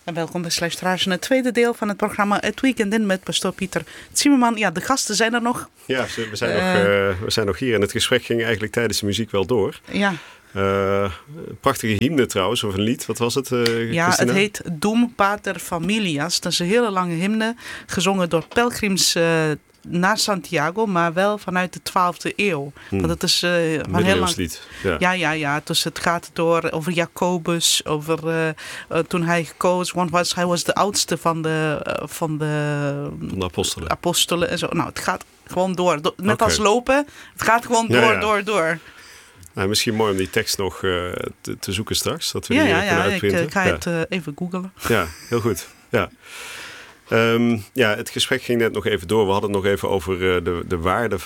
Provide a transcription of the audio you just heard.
En welkom bij luisteraars in het tweede deel van het programma Het Weekend in met pastoor Pieter Zimmerman. Ja, de gasten zijn er nog. Ja, we zijn nog hier en het gesprek ging eigenlijk tijdens de muziek wel door. Ja. Prachtige hymne trouwens, of een lied. Wat was het, Ja, Christina? Het heet Dum Pater Familias. Dat is een hele lange hymne, gezongen door pelgrims naar Santiago, maar wel vanuit de 12e eeuw. Want het is van heel lang. Lied. Ja. Dus het gaat over Jacobus, over toen hij gekozen was. Hij was de oudste van de apostelen en zo. Nou, het gaat gewoon door. Net als lopen. Het gaat gewoon door. Nou, misschien mooi om die tekst nog te zoeken straks. Dat we die kunnen uitprinten. Ik ga het even googlen. Ja, heel goed. Ja. Het gesprek ging net nog even door. We hadden het nog even over de waarde